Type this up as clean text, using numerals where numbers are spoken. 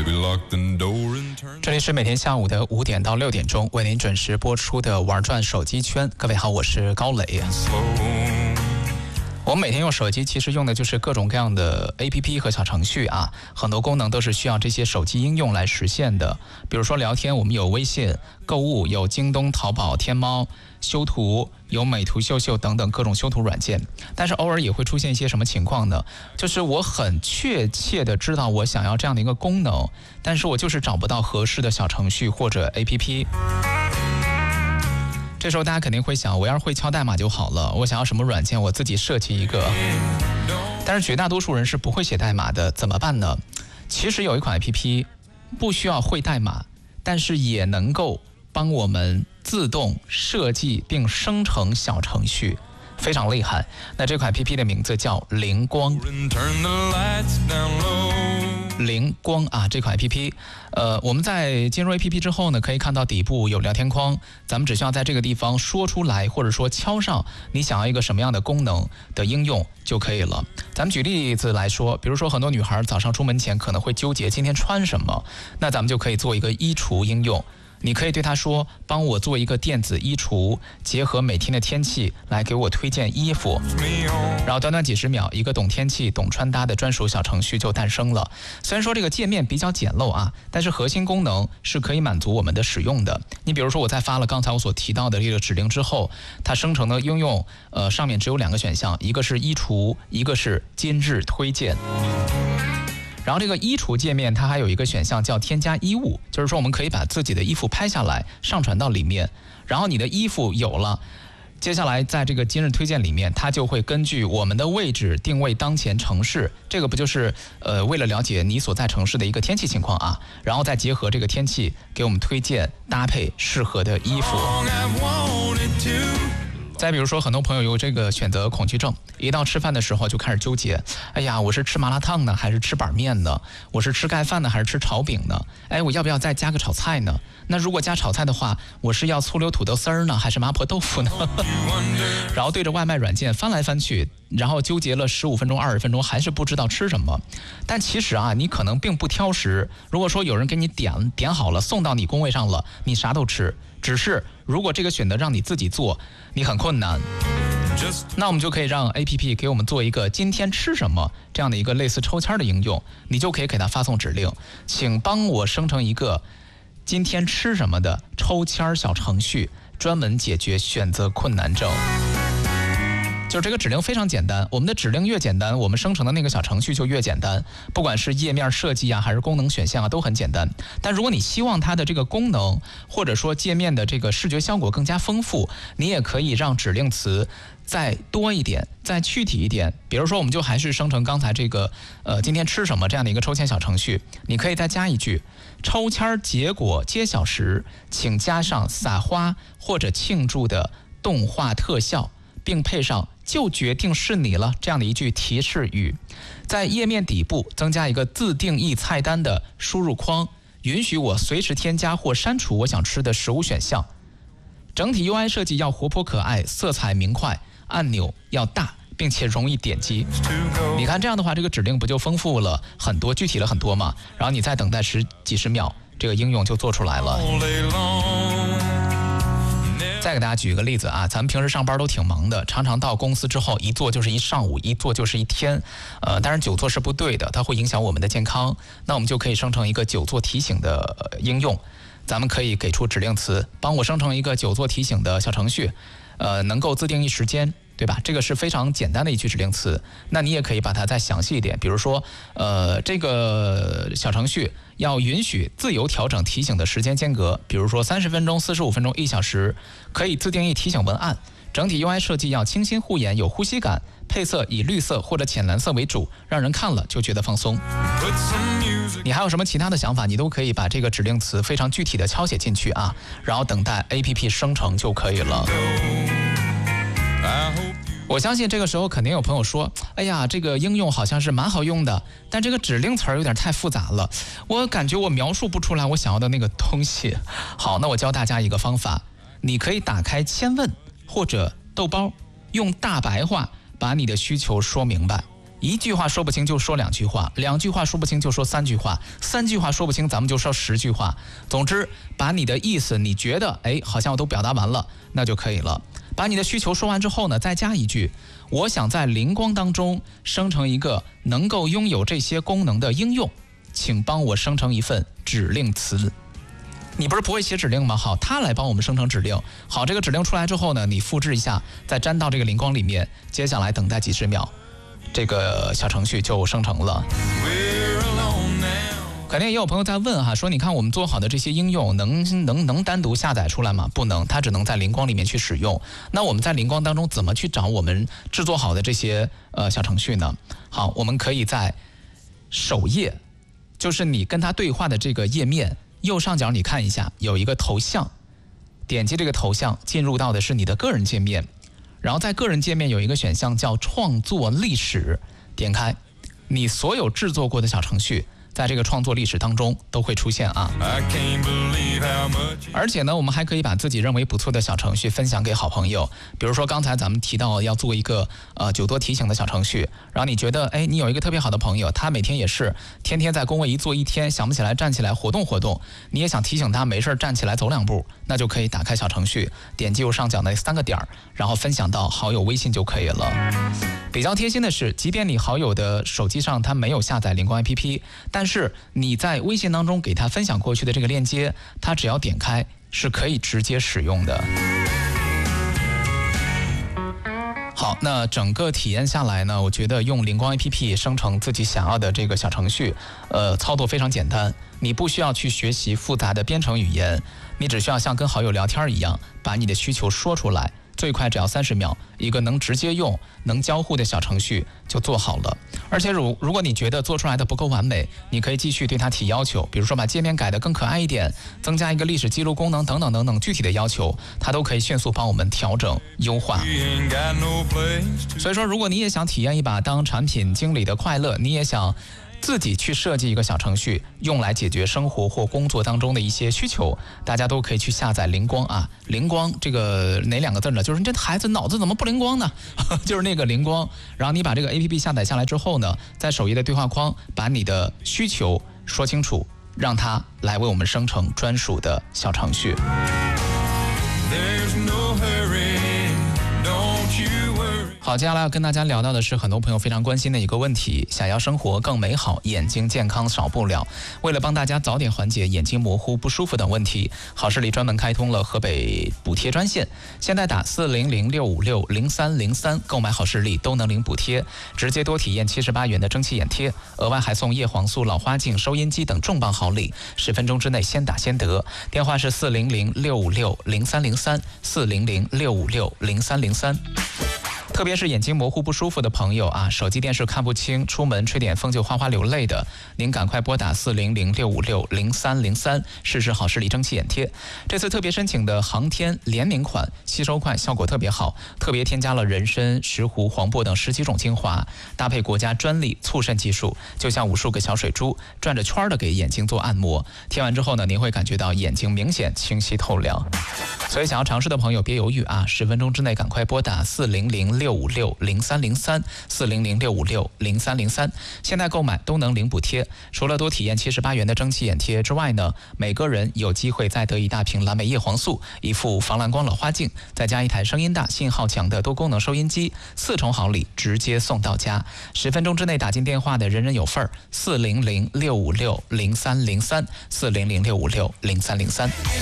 这里是每天下午的5点到6点钟为您准时播出的玩转手机圈。各位好，我是高磊。我们每天用手机其实用的就是各种各样的 APP 和小程序啊，很多功能都是需要这些手机应用来实现的。比如说聊天，我们有微信；购物有京东、淘宝、天猫；修图有美图秀秀等等各种修图软件。但是偶尔也会出现一些什么情况呢？就是我很确切的知道我想要这样的一个功能，但是我就是找不到合适的小程序或者 APP。这时候大家肯定会想，我要是会敲代码就好了，我想要什么软件我自己设计一个。但是绝大多数人是不会写代码的，怎么办呢？其实有一款 APP 不需要会代码，但是也能够帮我们自动设计并生成小程序，非常厉害。那这款 APP 的名字叫灵光。灵光啊，这款 APP，我们在进入 APP 之后呢，可以看到底部有聊天框，咱们只需要在这个地方说出来，或者说敲上你想要一个什么样的功能的应用就可以了。咱们举例子来说，比如说很多女孩早上出门前可能会纠结今天穿什么，那咱们就可以做一个衣橱应用。你可以对他说，帮我做一个电子衣橱，结合每天的天气来给我推荐衣服，然后短短几十秒，一个懂天气懂穿搭的专属小程序就诞生了。虽然说这个界面比较简陋啊，但是核心功能是可以满足我们的使用的。你比如说我在发了刚才我所提到的这个指令之后，它生成的应用上面只有2个选项，一个是衣橱，一个是今日推荐。然后这个衣橱界面它还有一个选项叫添加衣物，就是说我们可以把自己的衣服拍下来上传到里面，然后你的衣服有了，接下来在这个今日推荐里面，它就会根据我们的位置定位当前城市，这个不就是为了了解你所在城市的一个天气情况啊，然后再结合这个天气给我们推荐搭配适合的衣服。再比如说很多朋友有这个选择恐惧症，一到吃饭的时候就开始纠结，哎呀，我是吃麻辣烫呢还是吃板面呢？我是吃盖饭呢还是吃炒饼呢？哎，我要不要再加个炒菜呢？那如果加炒菜的话，我是要醋溜土豆丝儿呢还是麻婆豆腐呢？然后对着外卖软件翻来翻去，然后纠结了15分钟20分钟还是不知道吃什么。但其实啊，你可能并不挑食，如果说有人给你点好了送到你工位上了，你啥都吃，只是如果这个选择让你自己做，你很困难，那我们就可以让 APP 给我们做一个今天吃什么这样的一个类似抽签的应用，你就可以给它发送指令，请帮我生成一个今天吃什么的抽签小程序，专门解决选择困难症。就是这个指令非常简单，我们的指令越简单，我们生成的那个小程序就越简单，不管是页面设计啊还是功能选项啊都很简单。但如果你希望它的这个功能或者说界面的这个视觉效果更加丰富，你也可以让指令词再多一点，再具体一点。比如说我们就还是生成刚才这个今天吃什么这样的一个抽签小程序，你可以再加一句，抽签结果揭晓时请加上撒花或者庆祝的动画特效，并配上就决定是你了这样的一句提示语。在页面底部增加一个自定义菜单的输入框，允许我随时添加或删除我想吃的食物选项。整体 UI 设计要活泼可爱，色彩明快，按钮要大并且容易点击。你看这样的话，这个指令不就丰富了很多，具体了很多吗？然后你再等待几十秒，这个应用就做出来了。再给大家举一个例子啊，咱们平时上班都挺忙的，常常到公司之后一坐就是一上午，一坐就是一天，当然久坐是不对的，它会影响我们的健康。那我们就可以生成一个久坐提醒的应用，咱们可以给出指令词，帮我生成一个久坐提醒的小程序，能够自定义时间，对吧？这个是非常简单的一句指令词。那你也可以把它再详细一点，比如说这个小程序要允许自由调整提醒的时间间隔，比如说30分钟、45分钟、1小时，可以自定义提醒文案。整体 UI 设计要清新护眼，有呼吸感，配色以绿色或者浅蓝色为主，让人看了就觉得放松。你还有什么其他的想法，你都可以把这个指令词非常具体的敲写进去啊，然后等待 APP 生成就可以了。我相信这个时候肯定有朋友说，哎呀，这个应用好像是蛮好用的，但这个指令词有点太复杂了，我感觉我描述不出来我想要的那个东西。好，那我教大家一个方法，你可以打开千问或者豆包，用大白话把你的需求说明白。 1句话说不清就说2句话，2句话说不清就说3句话，3句话说不清咱们就说10句话。总之，把你的意思你觉得好像我都表达完了，那就可以了。把你的需求说完之后呢，再加一句，我想在灵光当中生成一个能够拥有这些功能的应用，请帮我生成一份指令词。你不是不会写指令吗？好，他来帮我们生成指令。好，这个指令出来之后呢，你复制一下，再粘到这个灵光里面，接下来等待几十秒，这个小程序就生成了。肯定也有朋友在问哈，说你看我们做好的这些应用能单独下载出来吗？不能，它只能在灵光里面去使用。那我们在灵光当中怎么去找我们制作好的这些小程序呢？好，我们可以在首页，就是你跟它对话的这个页面右上角，你看一下有一个头像，点击这个头像进入到的是你的个人界面，然后在个人界面有一个选项叫创作历史，点开你所有制作过的小程序，在这个创作历史当中都会出现啊。而且呢，我们还可以把自己认为不错的小程序分享给好朋友。比如说刚才咱们提到要做一个9多提醒的小程序，然后你觉得你有一个特别好的朋友，他每天也是天天在工位一坐一天，想不起来站起来活动活动，你也想提醒他没事站起来走2步，那就可以打开小程序，点击右上角那3个点，然后分享到好友微信就可以了。比较贴心的是，即便你好友的手机上他没有下载灵光 APP， 但是你在微信当中给他分享过去的这个链接，他只要点开是可以直接使用的。好，那整个体验下来呢，我觉得用灵光 APP 生成自己想要的这个小程序，操作非常简单，你不需要去学习复杂的编程语言，你只需要像跟好友聊天一样，把你的需求说出来，最快只要30秒，一个能直接用、能交互的小程序就做好了。而且如果你觉得做出来的不够完美，你可以继续对它提要求，比如说把界面改得更可爱一点，增加一个历史记录功能等等等等，具体的要求它都可以迅速帮我们调整优化。所以说，如果你也想体验一把当产品经理的快乐，你也想自己去设计一个小程序，用来解决生活或工作当中的一些需求，大家都可以去下载灵光啊。灵光这个哪2个字呢？就是你这孩子脑子怎么不灵光呢？就是那个灵光。然后你把这个 APP 下载下来之后呢，在首页的对话框把你的需求说清楚，让它来为我们生成专属的小程序。好，接下来要跟大家聊到的是很多朋友非常关心的一个问题，想要生活更美好，眼睛健康少不了。为了帮大家早点缓解眼睛模糊、不舒服等问题，好视力专门开通了河北补贴专线，现在打400-656-0303购买好视力都能领补贴，直接多体验78元的蒸汽眼贴，额外还送叶黄素、老花镜、收音机等重磅好礼，10分钟之内先打先得。电话是400-656-0303 400-656-0303。特别是眼睛模糊不舒服的朋友啊，手机电视看不清，出门吹点风就哗哗流泪的，您赶快拨打400-656-0303试试好视力蒸汽眼贴。这次特别申请的航天联名款，吸收快，效果特别好，特别添加了人参、石斛、黄柏等10几种精华，搭配国家专利促渗技术，就像无数个小水珠转着圈的给眼睛做按摩。贴完之后呢，您会感觉到眼睛明显清晰透亮。所以想要尝试的朋友别犹豫啊，10分钟之内赶快拨打400-656-0303 400-656-0303，现在购买都能领补贴。除了多体验78元的蒸汽眼贴之外呢，每个人有机会再得一大瓶蓝莓叶黄素，一副防蓝光老花镜，再加一台声音大、信号强的多功能收音机，4重好礼直接送到家。10分钟之内打进电话的人人有份儿，400-656-0303 400-656-0303。